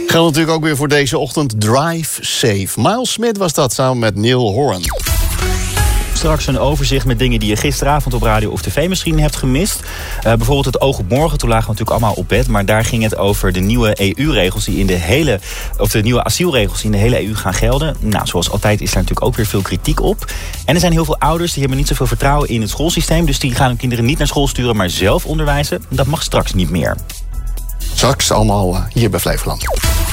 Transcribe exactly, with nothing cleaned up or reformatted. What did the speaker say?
Geldt natuurlijk ook weer voor deze ochtend Drive Safe. Miles Smith was dat, samen met Neil Horan. Straks een overzicht met dingen die je gisteravond op radio of tv misschien hebt gemist. Uh, bijvoorbeeld het oog op morgen, toen lagen we natuurlijk allemaal op bed. Maar daar ging het over de nieuwe E U-regels die in de hele, of de nieuwe asielregels die in de hele E U gaan gelden. Nou, zoals altijd is daar natuurlijk ook weer veel kritiek op. En er zijn heel veel ouders die hebben niet zoveel vertrouwen in het schoolsysteem. Dus die gaan hun kinderen niet naar school sturen, maar zelf onderwijzen. Dat mag straks niet meer. Straks allemaal hier bij Flevoland.